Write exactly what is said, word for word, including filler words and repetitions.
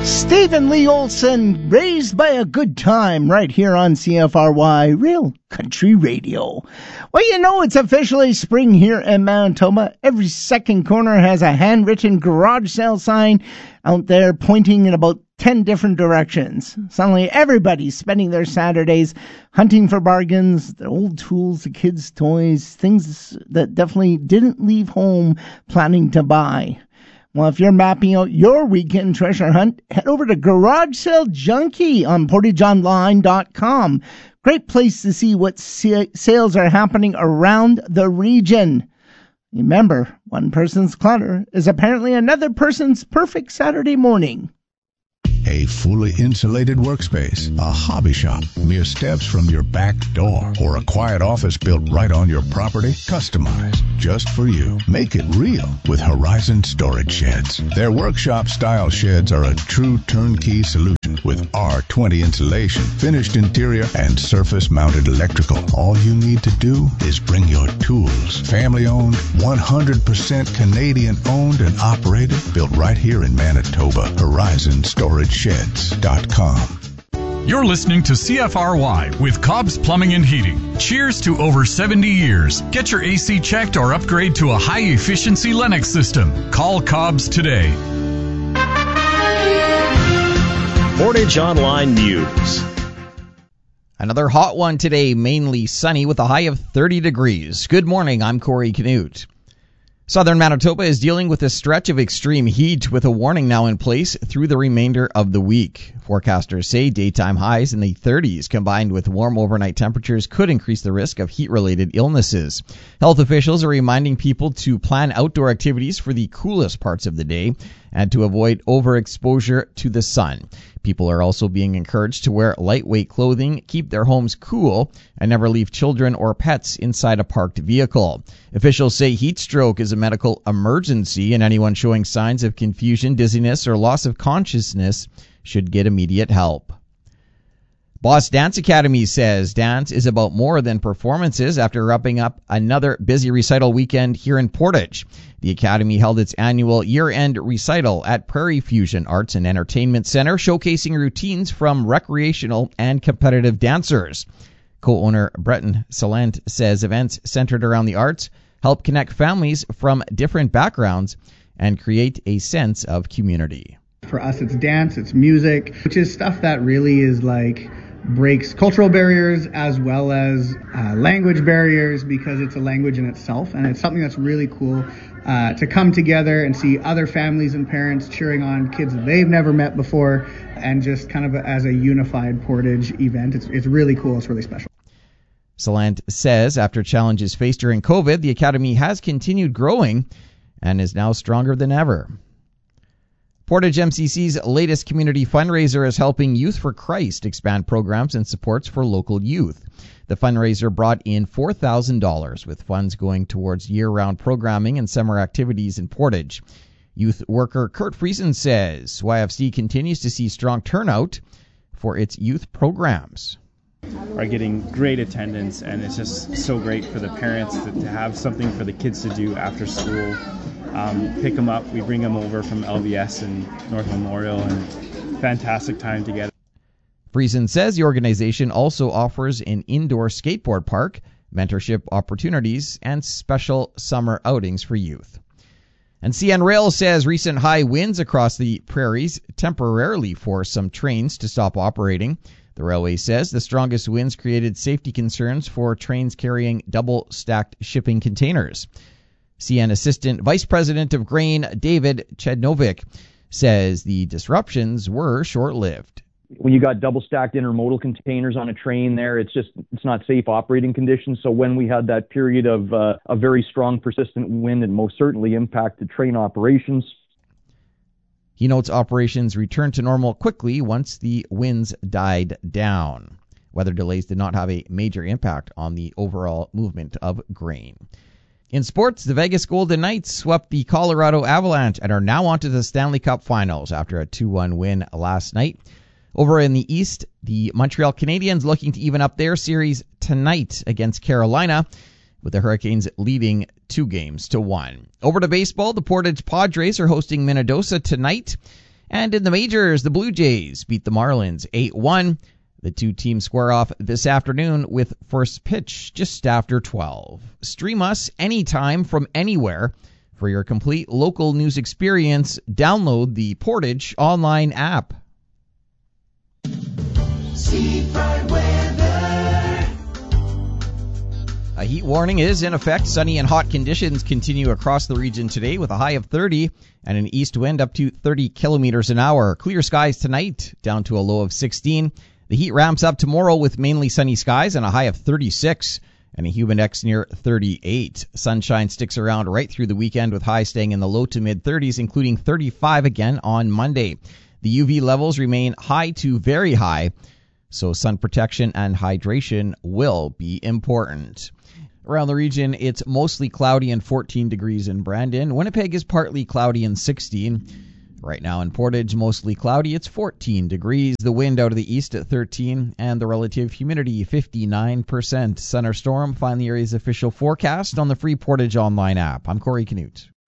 Stephen Lee Olson, Raised by a Good Time, right here on C F R Y, Real Country Radio. Well, you know, it's officially spring here in Manitoba. Every second corner has a handwritten garage sale sign out there pointing in about ten different directions. Suddenly, everybody's spending their Saturdays hunting for bargains, their old tools, the kids' toys, things that definitely didn't leave home planning to buy. Well, if you're mapping out your weekend treasure hunt, head over to Garage Sale Junkie on portage online dot com. Great place to see what sa- sales are happening around the region. Remember, one person's clutter is apparently another person's perfect Saturday morning. A fully insulated workspace, a hobby shop, mere steps from your back door, or a quiet office built right on your property, customized just for you. Make it real with Horizon Storage Sheds. Their workshop-style sheds are a true turnkey solution with R twenty insulation, finished interior, and surface-mounted electrical. All you need to do is bring your tools. Family-owned, one hundred percent Canadian-owned and operated, built right here in Manitoba. Horizon Storage Sheds dot com. You're listening to C F R Y with Cobb's Plumbing and Heating. Cheers to over seventy years. Get your A C checked or upgrade to a high-efficiency Lennox system. Call Cobb's today. Portage Online News. Another hot one today, mainly sunny with a high of thirty degrees. Good morning, I'm Corey Canute. Southern Manitoba is dealing with a stretch of extreme heat with a warning now in place through the remainder of the week. Forecasters say daytime highs in the thirties combined with warm overnight temperatures could increase the risk of heat-related illnesses. Health officials are reminding people to plan outdoor activities for the coolest parts of the day and to avoid overexposure to the sun. People are also being encouraged to wear lightweight clothing, keep their homes cool, and never leave children or pets inside a parked vehicle. Officials say heat stroke is a medical emergency, and anyone showing signs of confusion, dizziness, or loss of consciousness should get immediate help. Boss Dance Academy says dance is about more than performances after wrapping up another busy recital weekend here in Portage. The Academy held its annual year-end recital at Prairie Fusion Arts and Entertainment Center, showcasing routines from recreational and competitive dancers. Co-owner Breton Salent says events centered around the arts help connect families from different backgrounds and create a sense of community. For us, it's dance, it's music, which is stuff that really is like breaks cultural barriers as well as uh, language barriers, because it's a language in itself, and it's something that's really cool uh, to come together and see other families and parents cheering on kids that they've never met before, and just kind of as a unified Portage event. It's, it's really cool. It's really special. Salant says after challenges faced during COVID, the Academy has continued growing and is now stronger than ever. Portage M C C's latest community fundraiser is helping Youth for Christ expand programs and supports for local youth. The fundraiser brought in four thousand dollars, with funds going towards year-round programming and summer activities in Portage. Youth worker Kurt Friesen says Y F C continues to see strong turnout for its youth programs. Are getting great attendance, and it's just so great for the parents to, to have something for the kids to do after school. Um, pick them up, we bring them over from L V S and North Memorial, and fantastic time together. Friesen says the organization also offers an indoor skateboard park, mentorship opportunities, and special summer outings for youth. And C N Rail says recent high winds across the prairies temporarily forced some trains to stop operating. The railway says the strongest winds created safety concerns for trains carrying double-stacked shipping containers. C N Assistant Vice President of Grain, David Chednovic, says the disruptions were short-lived. When you got double-stacked intermodal containers on a train there, it's just it's not safe operating conditions. So when we had that period of uh, a very strong, persistent wind, it most certainly impacted train operations. He notes operations returned to normal quickly once the winds died down. Weather delays did not have a major impact on the overall movement of grain. In sports, the Vegas Golden Knights swept the Colorado Avalanche and are now on to the Stanley Cup Finals after a two one win last night. Over in the East, the Montreal Canadiens looking to even up their series tonight against Carolina, with the Hurricanes leading two games to one. Over to baseball, the Portage Padres are hosting Minnesota tonight, And in the majors, the Blue Jays beat the Marlins eight one. The two teams square off this afternoon with first pitch just after twelve. Stream us anytime from anywhere. For your complete local news experience, download the Portage online app. Seafront weather. A heat warning is in effect. Sunny and hot conditions continue across the region today with a high of thirty and an east wind up to thirty kilometers an hour. Clear skies tonight, down to a low of sixteen. The heat ramps up tomorrow with mainly sunny skies and a high of thirty-six and a humid index near thirty-eight. Sunshine sticks around right through the weekend with highs staying in the low to mid thirties, including thirty-five again on Monday. The U V levels remain high to very high, so sun protection and hydration will be important. Around the region, it's mostly cloudy and fourteen degrees in Brandon. Winnipeg is partly cloudy and sixteen. Right now in Portage, mostly cloudy, it's fourteen degrees. The wind out of the east at thirteen, and the relative humidity fifty-nine percent. Sun or storm, find the area's official forecast on the free Portage online app. I'm Corey Canute.